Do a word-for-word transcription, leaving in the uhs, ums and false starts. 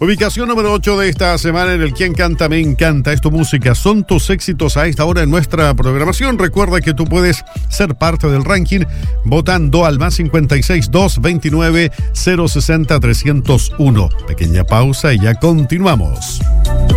Ubicación número ocho de esta semana en el Quien Canta Me Encanta. Es tu música, son tus éxitos a esta hora en nuestra programación. Recuerda que tú puedes ser parte del ranking votando al más cincuenta y seis, dos veintinueve, cero sesenta, trescientos uno. Pequeña pausa y ya continuamos.